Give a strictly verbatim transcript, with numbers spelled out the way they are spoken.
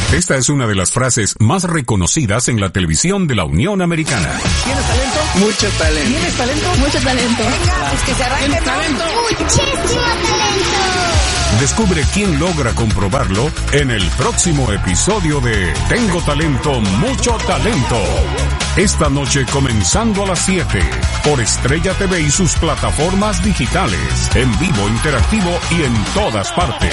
Esta es una de las frases más reconocidas en la televisión de la Unión Americana. ¿Tienes talento? Mucho talento. ¿Tienes talento? Mucho talento. Venga, es que se arranque. ¿Tienes talento? Muchísimo talento. Descubre quién logra comprobarlo en el próximo episodio de Tengo Talento, Mucho Talento. Esta noche comenzando a las siete por Estrella T V y sus plataformas digitales, en vivo, interactivo y en todas partes.